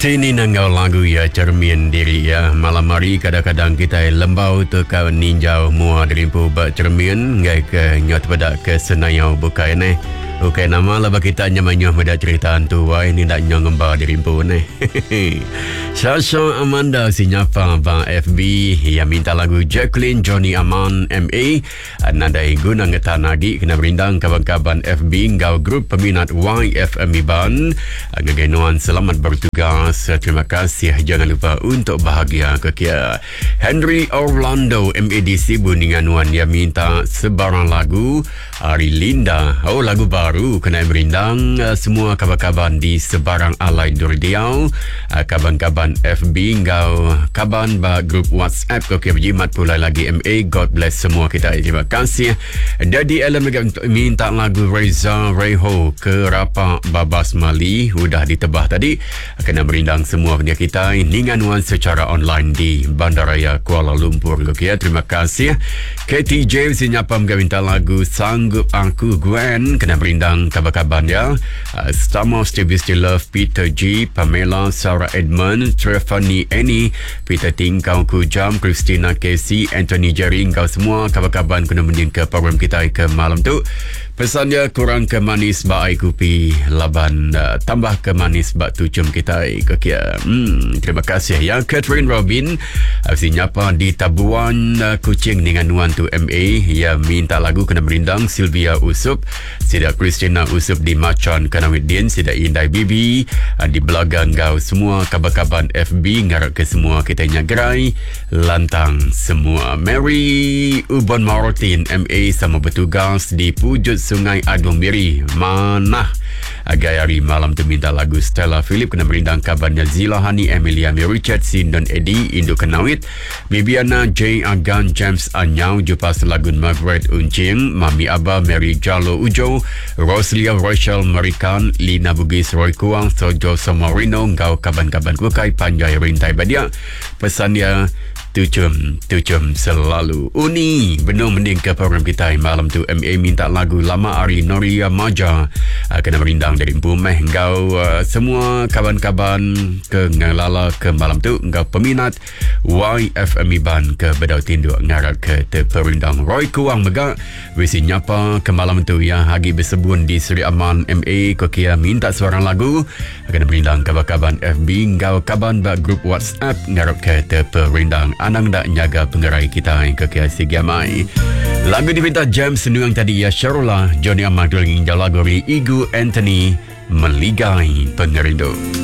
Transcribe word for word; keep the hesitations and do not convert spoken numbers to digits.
Tini nanggau lagu ya cermin diri ya. Malam hari kadang-kadang kita lembau tu kau ninjau mua derimpu bak cermin ngai ke nyot pada ke senayau bukai ne. Bukai nama lah bagi kita nyamanyo pada cerita tu wai ni dak nyong ngembau derimpu ne. Sasha Amanda si nyapa bang F B yang minta lagu Jacqueline Johnny Aman M A. Nadai guna ngetan lagi kena berindang kawan-kawan F B ngau grup peminat Y F M Iban. Ngegenuan selamat bertugas. Terima kasih. Jangan lupa untuk bahagia kekia. Henry Orlando M A D C Buninganuan yang minta sebarang lagu Ari Linda. Oh, lagu baru kena berindang semua kaban-kaban di sebarang alai Durdiau. Kaban-kaban F B ngau kaban ba grup WhatsApp kekia berjimat pula lagi M A. God bless semua kita. Terima kasih. Daddy Ellen minta lagu Reza Reho ke Rapa Babas Mali. Udah ditebah tadi. Kena berindang semua pendia kita ninganuan secara online di Bandaraya Kuala Lumpur. Okay, terima kasih. K T J sinyapa minta lagu Sanggup Aku Gwen. Kena berindang kabar-kabar dia. Uh, Stamos Stevie Still Love Peter G, Pamela, Sarah Edmund, Trevani Annie, Peter Tingkau Kujam, Christina Casey, Anthony Jerry. Kau semua kabar-kabar kena mending ke program kita ke malam tu. Pesan dia kurang ke manis ba ai kupi laban uh, tambah ke manis ba tucum kita ke kia. Hmm, terima kasih ya Catherine Robin uh, sinyapa di Tabuan uh, Kucing dengan nuan tu M A ya minta lagu kena berindang Sylvia Usup, sida Christina Usup di Macan Kanawidin, sida Indai Bibi uh, di Belagang Gau semua kabar-kabar F B ngarap ke semua kita nyagerai lantang semua. Mary Ubon Martin M A sama bertugas di Pujut Sungai Adomiri mana agai hari malam tu minta lagu Stella Philip kena berindang kabarnya Zila Hani Emilia Richard Sindon Eddie Induk Kenawit Bibiana J Agan James Anyau Jupas Lagun Margaret Uncing Mami Abah Mary Jalo Ujo Roslia Rochelle Marikan Lina Bugis Roy Kuang Sojo Somarino Ngau kaban-kaban kukai Panjai Rintai Badia. Pesan dia tucum, tucum selalu. Uni, benar mending ke program kita malam tu. M A minta lagu Lama Ari Noria Maja. Uh, kena berindang dari Pumeh. Engkau uh, semua kawan-kawan ke ngalala ke malam tu. Engkau peminat Y F M Iban ke Bedau Tinduk ngarat ke te perindang. Roy Kuang Megak. Wisi nyapa ke malam tu ya. Hagi bersebun di Seri Aman M A. Kokia minta seorang lagu. Kena berindang kawan-kawan F B. Engkau kaban bak grup WhatsApp ngarat ke te perindang. Anang dak nyaga pengerai kita ke kiasi gamai. Lagu diminta James Nuang tadi ya Syarola Johnny Ahmad dengan lagu Igu Anthony Meligai Pengerindu.